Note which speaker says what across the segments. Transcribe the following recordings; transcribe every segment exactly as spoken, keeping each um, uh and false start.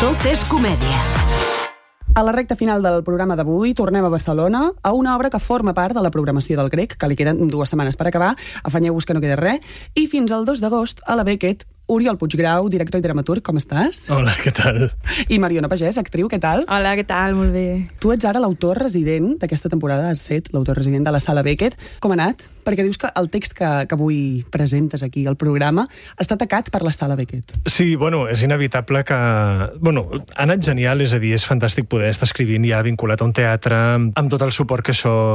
Speaker 1: Tot és comèdia.
Speaker 2: A la recta final del programa d'avui tornem a Barcelona a una obra que forma part de la programació del Grec, que li queden dues setmanes per acabar, afanyeu-vos que no queda res, i fins al dos d'agost a la Beckett, Oriol Puiggrau, director i dramaturg, com estàs?
Speaker 3: Hola, què tal?
Speaker 2: I Mariona Pagès, actriu, què tal?
Speaker 4: Hola, què tal? Molt bé.
Speaker 2: Tu ets ara l'autor resident d'aquesta temporada, has set l'autor resident de la Sala Beckett. Com ha anat? Perquè dius que el text que, que avui presentes aquí al programa està tacat per la Sala Beckett.
Speaker 3: Sí, bueno, és inevitable que... Bueno, ha anat genial, és a dir, és fantàstic poder estar escrivint ja vinculat a un teatre, amb tot el suport que això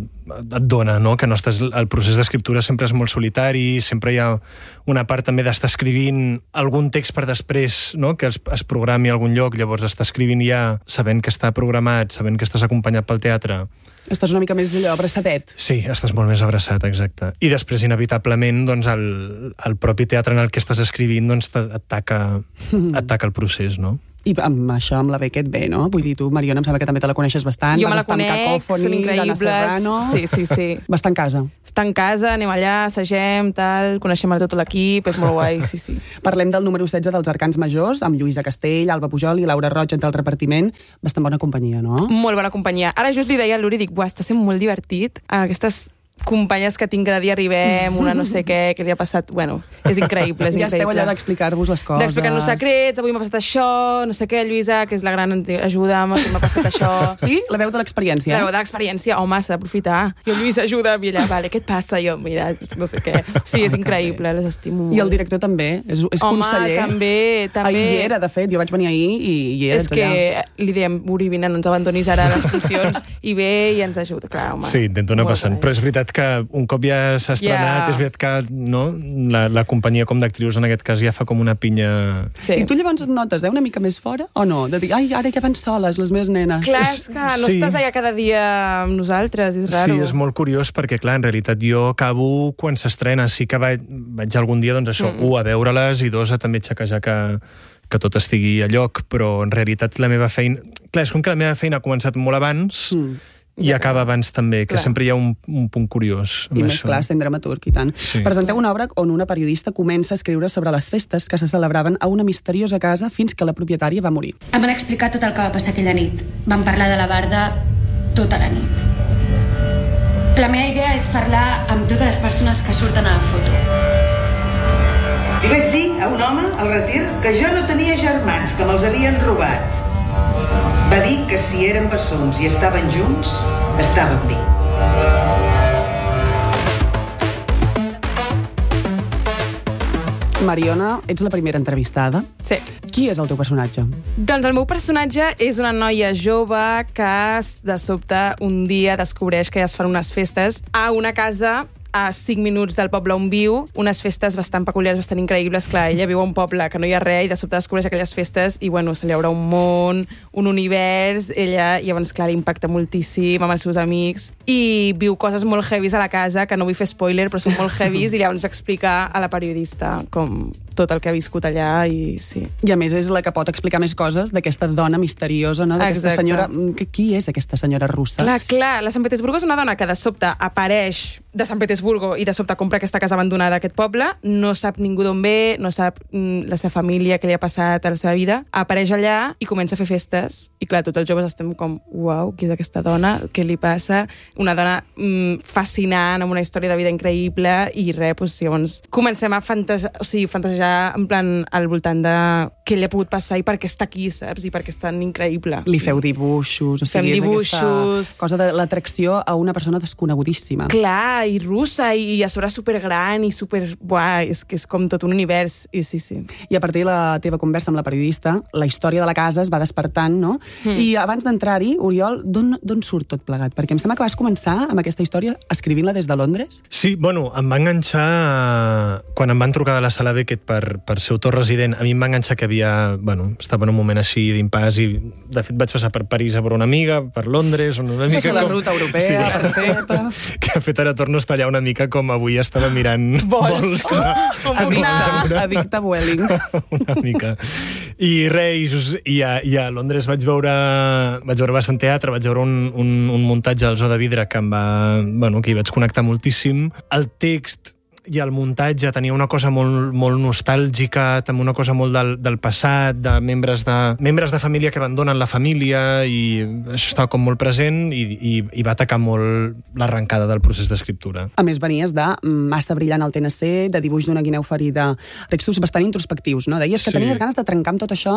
Speaker 3: et dona, no? Que no estàs... El procés d'escriptura sempre és molt solitari, sempre hi ha una part també d'estar escrivint algun text per després, no? Que es, es programi a algun lloc, llavors estar escrivint ja sabent que està programat, sabent que estàs acompanyat pel teatre.
Speaker 2: Estàs una mica més allò, abraçadet.
Speaker 3: Sí, estàs molt més abraçat, exacte. I després, inevitablement, doncs, el, el propi teatre en el que estàs escrivint doncs, et taca, et taca el procés, no?
Speaker 2: I amb això, amb la Beckett, bé, no? Vull dir, tu, Mariona, em sembla que també te la coneixes bastant.
Speaker 4: Jo me la
Speaker 2: Vas estar
Speaker 4: conec,
Speaker 2: amb Cacòfoni,
Speaker 4: són increïbles.
Speaker 2: Serrano.
Speaker 4: Sí, sí, sí.
Speaker 2: Va estar en casa.
Speaker 4: Està en casa, anem allà, assagem, tal, coneixem a tot l'equip, és molt guai, sí, sí.
Speaker 2: Parlem del número setze dels Arcans Majors, amb Lluïsa Castell, Alba Pujol i Laura Roig entre el repartiment. Bastant bona companyia, no?
Speaker 4: Molt bona companyia. Ara just li deia a l'Uri, dic, buah, està sent molt divertit. Aquestes companyes que tinc cada dia arribem, una no sé què, què li ha passat... Bueno, és increïble, és
Speaker 2: ja
Speaker 4: increïble.
Speaker 2: esteu allà d'explicar-vos les coses.
Speaker 4: D'explicar-nos secrets, avui m'ha passat això, no sé què, Lluïsa, que és la gran ajuda'm, que m'ha passat això.
Speaker 2: Sí? La veu de l'experiència.
Speaker 4: La veu de l'experiència, home, s'ha d'aprofitar. Jo, Lluïsa, ajuda'm, i ella, vale, què et passa? Jo, mira, no sé què. Sí, és increïble, les estimo molt.
Speaker 2: I el director també, és, és
Speaker 4: home,
Speaker 2: conseller.
Speaker 4: Home, també, també.
Speaker 2: Ahir hi era, de fet, jo vaig venir ahir i hi eres
Speaker 4: és que
Speaker 2: allà.
Speaker 4: li diem, Uri, vine, no ens abandonis ara les funcions, i ve i ens ajuda, clar, home.
Speaker 3: Sí, intento anar passant. Però és veritat que un cop ja s'ha estrenat,
Speaker 4: Ja.
Speaker 3: és veritat que no? la, la companyia com d'actrius en aquest cas ja fa com una pinya...
Speaker 4: Sí.
Speaker 2: I tu llavors et notes eh, una mica més fora, o no? De dir, ai, ara ja van soles les meves nenes.
Speaker 4: Clar, és que no
Speaker 3: Sí.
Speaker 4: estàs allà cada dia amb nosaltres, és raro.
Speaker 3: Sí, és molt curiós perquè, clar, en realitat jo acabo quan s'estrena. Sí que vaig, vaig algun dia, doncs això, mm. un, a veure-les i dos, a també xequejar que, que tot estigui a lloc, però en realitat la meva feina... Clar, és com que la meva feina ha començat molt abans... Mm. I
Speaker 4: Ja
Speaker 3: acaba
Speaker 4: acaba.
Speaker 3: abans també, que
Speaker 4: Clar.
Speaker 3: sempre hi ha un, un punt curiós.
Speaker 2: I més clar, sent dramaturg i tant.
Speaker 3: Sí.
Speaker 2: Presenteu una obra on una periodista comença a escriure sobre les festes que se celebraven a una misteriosa casa fins que la propietària va morir.
Speaker 5: Em van explicar tot el que va passar aquella nit. Vam parlar de la Barda tota la nit. La meva idea és parlar amb totes les persones que surten a la foto.
Speaker 6: Li vaig dir a un home al retir que jo no tenia germans, que me'ls havien robat. Va dir que si eren bessons i estaven junts, estaven bé.
Speaker 2: Mariona, ets la primera entrevistada.
Speaker 4: Sí.
Speaker 2: Qui és el teu personatge?
Speaker 4: Doncs el meu personatge és una noia jove que de sobte un dia descobreix que ja es fan unes festes a una casa a cinc minuts del poble on viu, unes festes bastant peculiars, bastant increïbles. Clar, ella viu a un poble que no hi ha res i de sobte descobreix aquelles festes i, bueno, se li obre un món, un univers, ella, llavors, clar, impacta moltíssim amb els seus amics i viu coses molt heavies a la casa, que no vull fer spoiler, però són molt heavies, i llavors explica a la periodista com tot el que ha viscut allà i sí.
Speaker 2: I a més és la que pot explicar més coses d'aquesta dona misteriosa, no? D'aquesta
Speaker 4: Exacte.
Speaker 2: senyora... Qui és aquesta senyora russa?
Speaker 4: Clar, clar, la Sant Petersburgo és una dona que de sobte apareix de Sant Petersburgo i de sobte compra aquesta casa abandonada d'aquest poble, no sap ningú d'on ve, no sap mm, la seva família, què li ha passat a la seva vida, apareix allà i comença a fer festes. I clar, tots els joves estem com, uau, qui és aquesta dona? Què li passa? Una dona mm, fascinant, amb una història de vida increïble, i res, doncs, llavors comencem a fantasejar, o sigui, fantasejar en plan al voltant de què li ha pogut passar i per què està aquí, saps? I per què és tan increïble.
Speaker 2: Li feu dibuixos, o
Speaker 4: Fem
Speaker 2: sigui, és
Speaker 4: dibuixos.
Speaker 2: aquesta cosa de l'atracció a una persona desconegudíssima.
Speaker 4: Clar, i russa, i a sobre supergran, i super... Buah, és que és com tot un univers, i sí, sí.
Speaker 2: I a partir de la teva conversa amb la periodista, la història de la casa es va despertant, no? Mm. I abans d'entrar-hi, Oriol, d'on surt tot plegat? Perquè em sembla que vas començar amb aquesta història escrivint-la des de Londres?
Speaker 3: Sí, bueno, em va enganxar... Quan em van trucar de la Sala Beckett per, per ser autor resident, a mi em va enganxar que havia... Bueno, estava en un moment així d'impàs i, de fet, vaig passar per París a veure una amiga, per Londres, una mica
Speaker 2: la
Speaker 3: com...
Speaker 2: ruta europea, sí, perfecta.
Speaker 3: Que, de fet, ara torno a estar allà una mica com avui estava mirant
Speaker 4: Vols.
Speaker 3: vols.
Speaker 4: Com
Speaker 2: Addicte, addicte a Vueling.
Speaker 3: Una mica. I res, i a, i a Londres vaig veure, vaig veure bastant teatre, vaig veure un, un, un muntatge al Zoo de Vidre que em va... Bueno, que hi vaig connectar moltíssim. El text i el muntatge tenia una cosa molt, molt nostàlgica, també una cosa molt del, del passat, de membres de, membres de família que abandonen la família, i això estava com molt present, i, i, i va atacar molt l'arrencada del procés d'escriptura.
Speaker 2: A més, venies de Massa brillant al T N C, de Dibuix d'una guineu ferida, textos bastant introspectius, no? Deies que
Speaker 3: Sí.
Speaker 2: tenies ganes de trencar amb tot això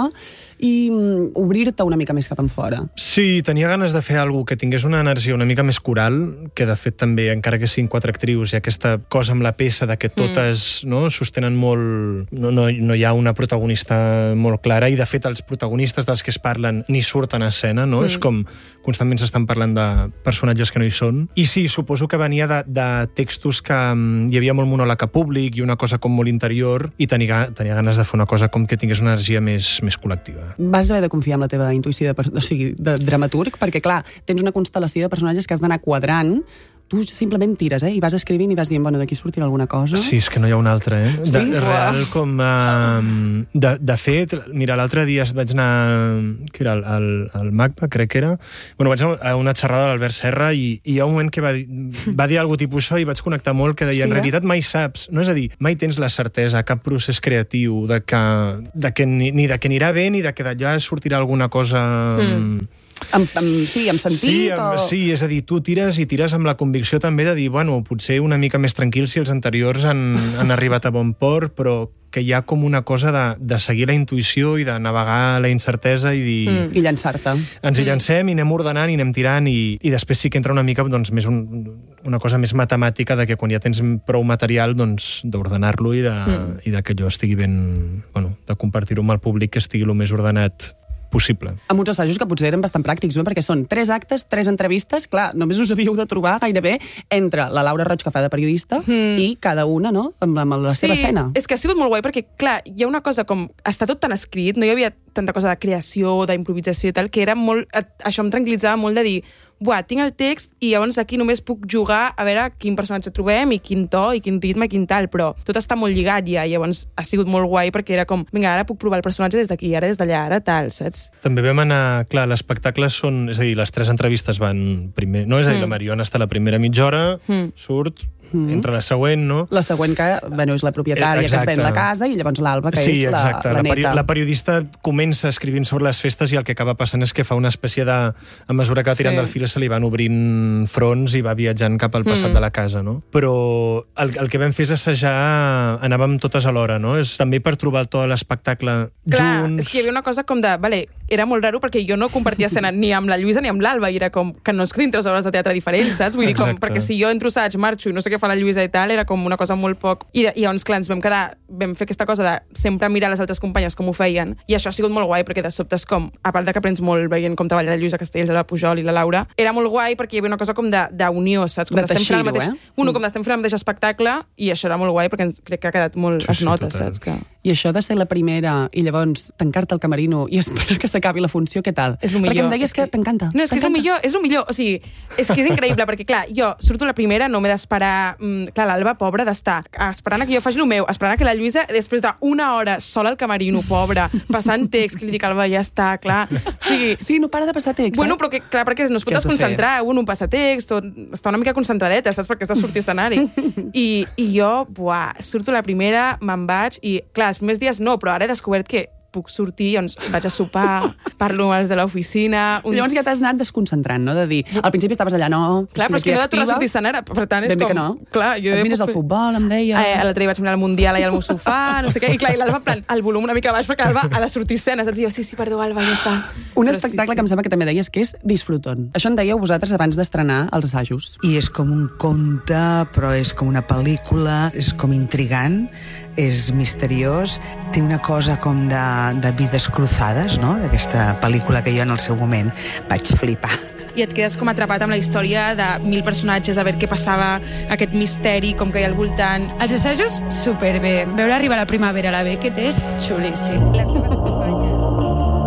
Speaker 2: i mm, obrir-te una mica més cap enfora.
Speaker 3: Sí, tenia ganes de fer alguna que tingués una energia una mica més coral, que de fet també, encara que siguin quatre actrius, hi ha aquesta cosa amb la peça de que totes mm. no, sostenen molt... No, no, no hi ha una protagonista molt clara, i de fet els protagonistes dels que es parlen ni surten a escena, no? Mm. És com constantment s'estan parlant de personatges que no hi són. I sí, suposo que venia de, de textos que um, hi havia molt monòleg a públic i una cosa com molt interior, i tenia, tenia ganes de fer una cosa com que tingués una energia més, més col·lectiva.
Speaker 2: Vas haver de confiar en la teva intuïció de, o sigui, de dramaturg, perquè, clar, tens una constel·lació de personatges que has d'anar quadrant. Tu simplement tires, eh? I vas escrivint i vas dient, bueno, d'aquí sortirà alguna cosa.
Speaker 3: Sí, és que no hi ha una altra, eh?
Speaker 2: Sí?
Speaker 3: De, real, com... Uh, de, de fet, mira, l'altre dia vaig anar... Què era? Al, al MACBA, crec que era. Bueno, vaig anar a una xerrada de l'Albert Serra, i, i hi ha un moment que va, dir, va dir alguna tipus això, i vaig connectar molt, que deia,
Speaker 2: Sí,
Speaker 3: en
Speaker 2: eh?
Speaker 3: realitat mai saps. No? És a dir, mai tens la certesa, cap procés creatiu, de que, de que ni, ni de que anirà bé, ni de que d'allà sortirà alguna cosa... Mm.
Speaker 2: Amb, amb, sí, amb sentit?
Speaker 3: Sí, amb,
Speaker 2: o...
Speaker 3: sí, és a dir, tu tires i tires amb la convicció també de dir, bueno, potser una mica més tranquil si els anteriors han, han arribat a bon port, però que hi ha com una cosa de, de seguir la intuïció i de navegar la incertesa i dir...
Speaker 2: Mm. I llançar-te.
Speaker 3: Ens hi llancem i anem ordenant i anem tirant, i, i després sí que entra una mica doncs, més un, una cosa més matemàtica de que quan ja tens prou material, doncs d'ordenar-lo i, de, mm. i de que allò estigui ben... Bueno, de compartir-ho amb el públic, que estigui el més ordenat possible.
Speaker 2: Amb uns assajos que potser eren bastant pràctics, no? Perquè són tres actes, tres entrevistes, clar, només us havíeu de trobar gairebé entre la Laura Roig, que fa de periodista, mm. i cada una, no?, amb, amb la
Speaker 4: sí,
Speaker 2: seva escena.
Speaker 4: És que ha sigut molt guai, perquè, clar, hi ha una cosa com... Està tot tan escrit, no hi havia tanta cosa de creació, d'improvisació i tal, que era molt... Això em tranquil·litzava molt de dir, buah, tinc el text i llavors aquí només puc jugar a veure quin personatge trobem i quin to i quin ritme i quin tal, però tot està molt lligat ja, i llavors ha sigut molt guai perquè era com, vinga, ara puc provar el personatge des d'aquí, ara des d'allà, ara tal, saps?
Speaker 3: També vam anar... Clar, l'espectacle són... És a dir, les tres entrevistes van primer... No, és a dir, mm. la Mariona està la primera mitja hora, mm. surt... Mm. Entra la següent, no?
Speaker 2: La següent que, bueno, és la propietària, exacte, que es ven la casa, i llavors l'Alba, que
Speaker 3: sí,
Speaker 2: és la,
Speaker 3: exacte.
Speaker 2: la
Speaker 3: la
Speaker 2: neta.
Speaker 3: Peri la periodista comença escrivint sobre les festes, i el que acaba passant és que fa una espècie de... A mesura que va tirant
Speaker 4: sí.
Speaker 3: del fil se li van obrint fronts i va viatjant cap al passat mm. de la casa, no? Però el, el que vam fer és assajar... Anàvem totes alhora, no? És també per trobar el to de l'espectacle junts.
Speaker 4: Clar, és que hi havia una cosa com de... Vale, era molt raro perquè jo no compartia escena ni amb la Lluïsa ni amb l'Alba, i era com que no escrivim tres hores de teatre diferents, saps? Vull dir, com, perquè si jo entro assaig, marxo i no sé què fa la Lluïsa i tal, era com una cosa molt poc... I, i llavors, clar, ens vam quedar... Vam fer aquesta cosa de sempre mirar les altres companyes com ho feien, i això ha sigut molt guai, perquè de sobte és com... A part de que aprens molt veient com treballa la Lluïsa Castells, la Pujol i la Laura, era molt guai perquè hi havia una cosa com d'unió, saps? Com
Speaker 2: de
Speaker 4: estem fent el mateix...
Speaker 2: eh?
Speaker 4: Bueno, com estem fent el mateix espectacle, i això era molt guai perquè crec que ha quedat molt...
Speaker 3: Sí,
Speaker 4: es
Speaker 3: sí,
Speaker 4: nota,
Speaker 3: total.
Speaker 4: saps? Que...
Speaker 2: I això de ser la primera i llavors tancar-te al camerino i esperar que s'acabi la funció, què tal?
Speaker 4: És el millor.
Speaker 2: Perquè em deies que t'encanta.
Speaker 4: No, és que és el millor, és el millor. O sigui, és que és increïble, perquè, clar, jo surto la primera, no m'he d'esperar... Mm, clar, l'Alba, pobra, d'estar esperant a que jo faci el meu, esperant a que la Lluïsa, després d'una hora sola al camerino, pobra, passant text, que li dic, Alba, ja està, clar. O sigui...
Speaker 2: Sí, no para de passar text,
Speaker 4: Bueno,
Speaker 2: eh?
Speaker 4: però que, clar, perquè no es pot
Speaker 2: Què has de
Speaker 4: desconcentrar, un, un passa text, o està una mica concentradeta, saps? Perquè està sortir escenari. I, I jo, buah, surto la primera, me'n vaig, i, clar, els primers dies no, però ara he descobert que puc sortir, doncs vaig a sopar, parlo amb els de l'oficina...
Speaker 2: Un... Llavors ja t'has anat desconcentrant, no? De dir, al principi estaves allà, no...
Speaker 4: Clar, però és que no he de tornar a sortir escenari, per tant és
Speaker 2: ben bé
Speaker 4: com...
Speaker 2: que no.
Speaker 4: Clar, jo
Speaker 2: et mires
Speaker 4: puc
Speaker 2: al
Speaker 4: fer-
Speaker 2: futbol, em deia...
Speaker 4: Eh, L'altre dia vaig mirar el Mundial allà al meu sofà, no sé què, i clar, i l'Alba, en plan, el volum una mica baix, perquè l'Alba ha de sortir escena, saps? I jo, sí, sí, perdó, Alba, ja està.
Speaker 2: Un
Speaker 4: Però
Speaker 2: espectacle
Speaker 4: sí, sí.
Speaker 2: que em sembla que també deies que és disfruton. Això en dèieu vosaltres abans d'estrenar els assajos.
Speaker 1: I és com un conte, però és com una pel·lícula, és com intrigant, és misteriós, té una cosa com de, de vides cruzades, no?, d'aquesta pel·lícula que jo en el seu moment vaig flipar.
Speaker 4: I et quedes com atrapat amb la història de mil personatges, a veure què passava, aquest misteri, com que hi ha al voltant.
Speaker 5: Els assajos, superbé. Veure arribar la primavera a la Beckett és xulíssim.
Speaker 4: Les meves companyes...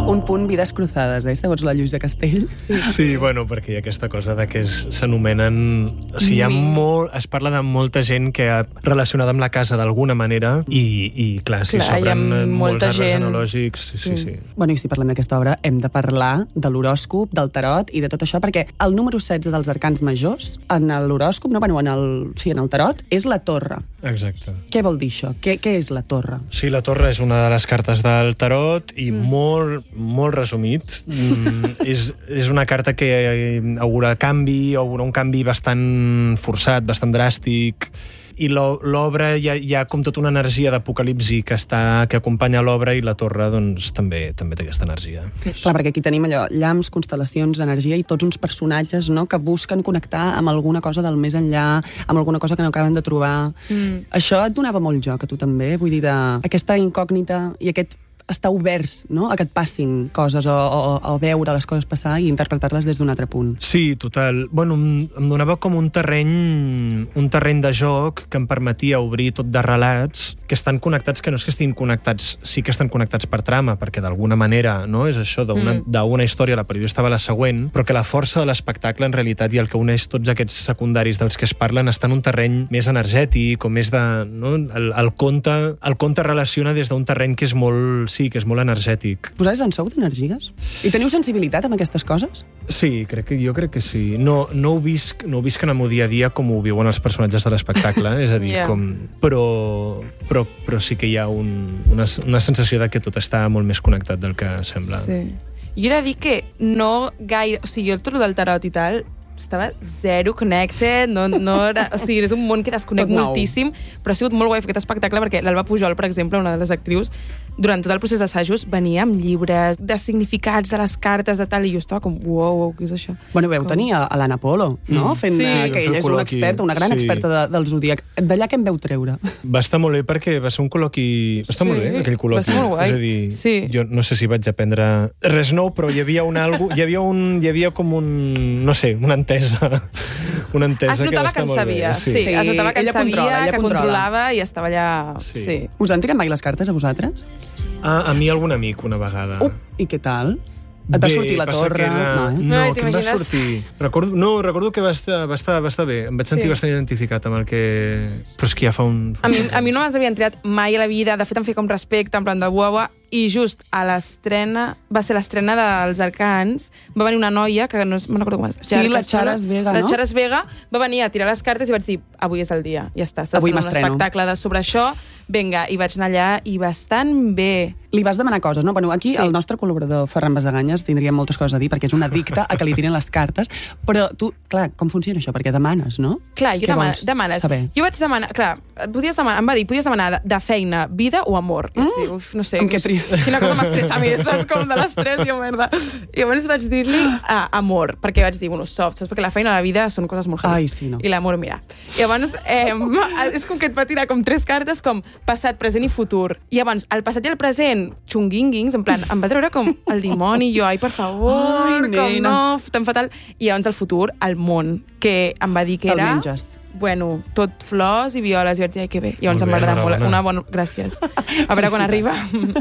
Speaker 2: Un punt vides cruzades, eh? Segons la Lluïsa Castell.
Speaker 3: Sí, bueno, perquè hi ha aquesta cosa de que s'anomenen... O sigui, hi ha molt... Es parla de molta gent que ha relacionada amb la casa d'alguna manera i, i clar, si
Speaker 4: Clar, hi ha
Speaker 3: s'obren molts
Speaker 4: molta
Speaker 3: arbres
Speaker 4: gent.
Speaker 3: genealògics... Sí, sí, sí.
Speaker 2: Bueno, i si parlem d'aquesta obra, hem de parlar de l'horòscop, del tarot i de tot això, perquè el número setze dels arcans majors, en l'horòscop, no, bueno, en el, sí, en el tarot, és la torre.
Speaker 3: Exacte.
Speaker 2: Què vol dir això? Què, què és la torre?
Speaker 3: Sí, la torre és una de les cartes del tarot i mm. molt, molt resumit. Mm, és, és una carta que augura canvi, augura un canvi bastant forçat, bastant dràstic, i l'obra hi ha, hi ha com tota una energia d'apocalipsi que, està, que acompanya l'obra, i la torre doncs, també també té aquesta energia.
Speaker 2: Clar, perquè aquí tenim allò, llamps, constel·lacions, energia i tots uns personatges, no?, que busquen connectar amb alguna cosa del més enllà, amb alguna cosa que no acaben de trobar. Mm. Això et donava molt joc a tu també? Vull dir, de, aquesta incògnita i aquest estar oberts, no?, a que et passin coses o, o, o veure les coses passar i interpretar-les des d'un altre punt.
Speaker 3: Sí, total. Bueno, em, em donava com un terreny un terreny de joc que em permetia obrir tot de relats que estan connectats, que no és que estiguin connectats, sí que estan connectats per trama, perquè d'alguna manera, no?, és això, d'una mm. història la periodista va a la següent, però que la força de l'espectacle en realitat i el que uneix tots aquests secundaris dels que es parlen està en un terreny més energètic o més de... No? El, el, conte, el conte relaciona des d'un terreny que és molt... Sí, que és molt energètic.
Speaker 2: Vosaltres en sou d'energies? I teniu sensibilitat amb aquestes coses?
Speaker 3: Sí, crec que, jo crec que sí. No, no, ho visc, no ho visc en el meu dia a dia com ho viuen els personatges de l'espectacle, és a dir, yeah. com... Però, però, però sí que hi ha un, una, una sensació de que tot està molt més connectat del que sembla.
Speaker 4: Sí. Jo he de dir que no gaire... O sigui, jo el tot del tarot i tal estava zero connected, no, no era, o sigui, és un món que desconec moltíssim, però ha sigut molt guai fer aquest espectacle perquè l'Alba Pujol, per exemple, una de les actrius, durant tot el procés d'assajos venia amb llibres de significats de les cartes de tal, i jo estava com, uau, uau, què és això?
Speaker 2: Bueno, veu com... tenir a l'Anna Polo, no?
Speaker 3: Mm.
Speaker 2: Fent,
Speaker 3: sí,
Speaker 2: uh, que ella és una experta, una gran sí. experta de, del Zodíac. D'allà què en veu treure?
Speaker 3: Va estar molt bé perquè va ser un col·loqui... Va estar sí, molt bé, aquell col·loqui.
Speaker 4: Va ser molt guai.
Speaker 3: És a dir,
Speaker 4: sí.
Speaker 3: jo no sé si vaig aprendre res nou, però hi havia un algo, hi havia un, hi havia com un, no sé, una entesa. Una entesa
Speaker 4: es notava que, que en sabia, sí. sí. Es notava que en sabia, controla, que controla. controlava i estava allà...
Speaker 3: Sí.
Speaker 4: sí.
Speaker 2: Us han tirat mai les cartes a vosaltres?
Speaker 3: Ah, a mi algun amic una vegada.
Speaker 2: Uh, I què tal? Et va
Speaker 3: bé,
Speaker 2: sortir la torre?
Speaker 3: Era...
Speaker 2: No, eh?
Speaker 3: no,
Speaker 4: no
Speaker 3: que em va sortir... Recordo, no, recordo que va estar, va, estar, va estar bé. Em vaig sentir sí. bastant identificat amb el que... Però és que ja fa un...
Speaker 4: A mi, a mi no m'havien triat mai a la vida. De fet, em feia com respecte, en plan de buah, i just a l'estrena, va ser l'estrena dels Arcans, va venir una noia, que no me'n recordo com es
Speaker 2: Sí, la Charas Vega,
Speaker 4: la
Speaker 2: no?
Speaker 4: La Charas Vega va venir a tirar les cartes i vaig dir, avui és el dia, ja està, estàs fent un espectacle de sobre això, vinga, i vaig anar allà i bastant bé.
Speaker 2: Li vas demanar coses, no? Bueno, aquí sí. el nostre col·laborador Ferran Basaganyes tindria moltes coses a dir, perquè és un addicte a que li tiren les cartes, però tu, clar, com funciona això? Perquè demanes, no?
Speaker 4: Clar, jo demana, demanes.
Speaker 2: Saber?
Speaker 4: Jo vaig demanar, clar, podies demanar, em va dir, podies demanar de, de feina, vida o amor. I mm? dir, uf, no sé,
Speaker 2: amb què tries?
Speaker 4: Quina cosa m'estressa més, saps? Com de l'estrès, jo, merda. I llavors vaig dir-li uh, amor, perquè vaig dir, bueno, soft, saps? Perquè la feina i la vida són coses molt
Speaker 2: Ai, sí, no.
Speaker 4: I l'amor, mira. I llavors, eh, és com que et va tirar com tres cartes, com passat, present i futur. I llavors, el passat i el present, xunguinguings, en plan, em va treure com el dimoni, jo, ai, per favor, ai, com no, tan fatal. I llavors el futur, el món, que em va dir que era...
Speaker 2: Te'l menges.
Speaker 4: Bueno, tot flors i violes, i vaig dir, ai, que bé. I llavors em va agradar molt. Una bona... Gràcies. A veure quan arriba.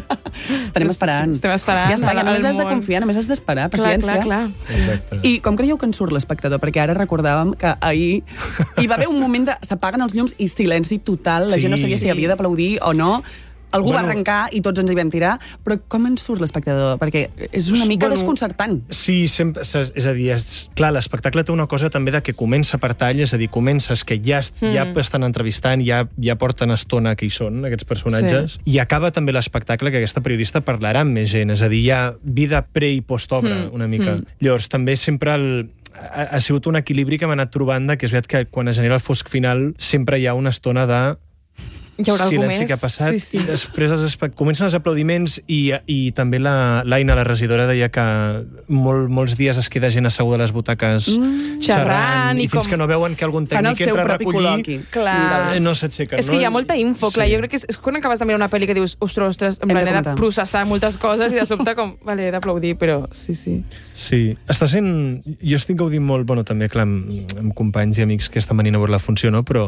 Speaker 2: Estarem esperant.
Speaker 4: Estem esperant.
Speaker 2: Ja està, ja només has de confiar, només has d'esperar, paciència.
Speaker 4: Clar, clar, clar.
Speaker 3: Sí.
Speaker 2: I com creieu que en surt l'espectador? Perquè ara recordàvem que ahir hi va haver un moment de... s'apaguen els llums i silenci total, la
Speaker 3: sí.
Speaker 2: gent no sabia si havia d'aplaudir o no. Algú
Speaker 3: bueno,
Speaker 2: va arrencar i tots ens hi vam tirar, però com en surt l'espectador? Perquè és una mica
Speaker 3: bueno,
Speaker 2: desconcertant.
Speaker 3: Sí, sempre, és a dir, és, clar, l'espectacle té una cosa també de que comença per tall, és a dir, comences que ja, mm. ja estan entrevistant, ja, ja porten estona que hi són, aquests personatges, sí. i acaba també l'espectacle que aquesta periodista parlarà amb més gent, és a dir, hi ha vida pre- i post-obra, mm. una mica. Mm. Llavors, també sempre el... Ha, ha sigut un equilibri que hem anat trobant, de que és veritat que quan es genera el fosc final sempre hi ha una estona de...
Speaker 4: Hi haurà
Speaker 3: silenci que ha passat, sí, sí. I després els comencen els aplaudiments i, i també la l'Aina, la regidora, deia que molt, molts dies es queda gent asseguda a les butaques mm, xerrant, xerrant i, i fins com... que no veuen que algun tècnic entra a recollir,
Speaker 4: clar.
Speaker 3: no s'aixequen.
Speaker 4: És que
Speaker 3: no?
Speaker 4: hi ha molta info, clar, sí. Jo crec que és, és quan acabes de mirar una pel·li que dius, ostres, ostres, en plan, he de processar moltes coses i de sobte com, vale, he d'aplaudir, però sí, sí.
Speaker 3: Sí, està sent... Jo estic gaudint molt, bueno, també, clar, amb, amb companys i amics que estan venint a veure la funció, no? Però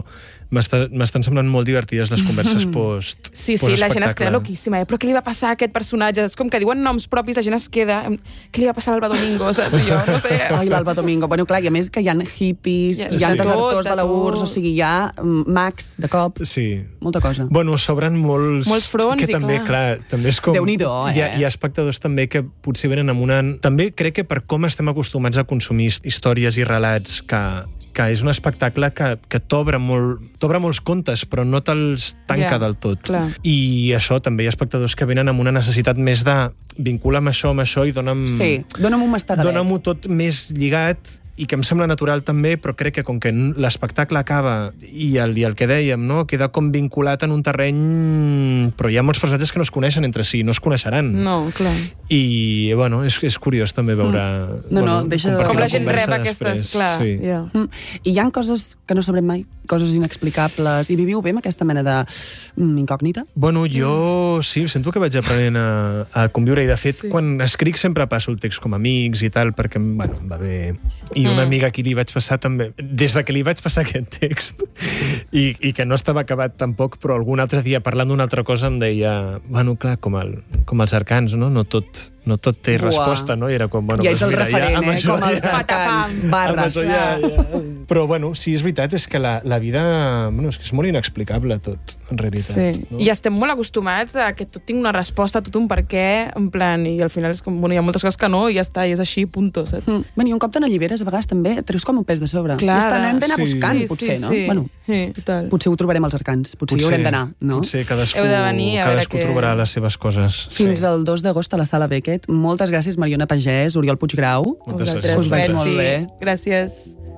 Speaker 3: m'està- m'estan semblant molt divertides les converses post
Speaker 4: Sí, sí, la gent es queda loquíssima, eh? Però què li va passar a aquest personatge? És com que diuen noms propis, la gent es queda... Què li va passar a l'Alba Domingo? Saps? I jo, no sé...
Speaker 2: Ai, l'Alba Domingo. Bueno, clar, i a més que hi ha hippies,
Speaker 4: Ja,
Speaker 2: hi ha
Speaker 3: sí.
Speaker 2: desertors
Speaker 4: Tot,
Speaker 2: de la U R S S,
Speaker 4: tot.
Speaker 2: o sigui, hi ha mm, mags de cop,
Speaker 3: Sí.
Speaker 2: molta cosa.
Speaker 3: Bueno, s'obren molts...
Speaker 4: Molts fronts,
Speaker 3: que
Speaker 4: i
Speaker 3: també,
Speaker 4: clar.
Speaker 3: clar, també és com...
Speaker 2: Déu-n'hi-do, eh?
Speaker 3: Hi ha, hi ha espectadors també que potser venen amb una... També crec que per com estem acostumats a consumir històries i relats que, que és un espectacle que, que t'obre molt, t'obre molts contes, però no te'ls tanca
Speaker 4: Ja,
Speaker 3: del tot.
Speaker 4: clar.
Speaker 3: I això també hi ha espectadors que venen amb una necessitat més de vincular amb això, amb això i dona'm...
Speaker 2: Sí, dona'm un mastegadet.
Speaker 3: Dona'm-ho tot més lligat i que em sembla natural també, però crec que com que l'espectacle acaba i el, i el que dèiem, no? Queda com vinculat en un terreny... Però hi ha molts personatges que no es coneixen entre si, no es coneixeran.
Speaker 4: No, clar.
Speaker 3: I, bueno, és, és curiós també veure...
Speaker 2: No, no,
Speaker 3: bueno,
Speaker 2: deixa-
Speaker 3: compartir
Speaker 4: Com la
Speaker 3: la
Speaker 4: gent
Speaker 3: conversa
Speaker 4: rep aquestes...
Speaker 3: després.
Speaker 4: Clar,
Speaker 3: Sí.
Speaker 4: ja.
Speaker 2: Mm. I hi ha coses que no sabrem mai, coses inexplicables, i viviu bé amb aquesta mena de mm, incògnita?
Speaker 3: Bueno, jo sí, sento que vaig aprenent a, a conviure, i de fet, sí. quan escric sempre passo el text com a amics i tal, perquè, bueno, em va bé. I una
Speaker 4: Mm.
Speaker 3: amiga a qui li vaig passar també, des de que li vaig passar aquest text, i, i que no estava acabat tampoc, però algun altre dia, parlant d'una altra cosa, em deia, bueno, clar, com, el, com els arcans, no? No tot, no tot té
Speaker 2: Buah.
Speaker 3: resposta, no? I era com, bueno,
Speaker 2: Ja ets
Speaker 3: doncs
Speaker 2: el
Speaker 3: mira,
Speaker 2: referent,
Speaker 3: ja, amb
Speaker 2: eh?
Speaker 3: això
Speaker 2: Com els
Speaker 3: ja-
Speaker 2: arcans,
Speaker 3: amb
Speaker 2: barres.
Speaker 3: això ja, ja. Però, bueno, sí, és veritat, és que la, la vida... Bueno, és que és molt inexplicable tot, en realitat.
Speaker 4: Sí.
Speaker 3: No?
Speaker 4: I estem molt acostumats a que tot tingui una resposta, tot un per què, en plan, i al final és com, bueno, hi ha moltes coses que no, i ja està, i és així, punto, saps?
Speaker 2: Mm. Bueno, i un cop te n'alliberes, a vegades també et treus com un pes de sobre.
Speaker 4: Clar,
Speaker 2: I està, no hem d'anar
Speaker 3: sí.
Speaker 2: buscant,
Speaker 4: sí,
Speaker 2: potser,
Speaker 4: sí,
Speaker 2: no?
Speaker 4: sí.
Speaker 2: Bueno,
Speaker 4: Sí, total.
Speaker 2: potser ho trobarem als arcans, potser, hi haurem d'anar, no?
Speaker 3: Potser cadascú,
Speaker 4: Heu de venir a veure
Speaker 3: cadascú
Speaker 4: què-
Speaker 3: trobarà les seves coses.
Speaker 2: Fins
Speaker 3: Sí.
Speaker 2: al dos d'agost a la Sala Beckett. Moltes gràcies, Mariona Pagès, Oriol Puiggrau.
Speaker 3: Moltes
Speaker 4: Vosaltres,
Speaker 3: gràcies.
Speaker 2: Us veig
Speaker 4: merci.
Speaker 2: molt bé.
Speaker 4: Gràcies.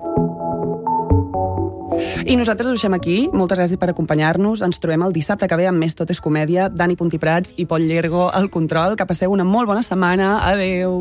Speaker 2: I nosaltres ho deixem aquí. Moltes gràcies per acompanyar-nos. Ens trobem el dissabte que ve amb Més Tot és Comèdia. Dani Puntiprats i Pol Llergo al control. Que passeu una molt bona setmana. Adeu.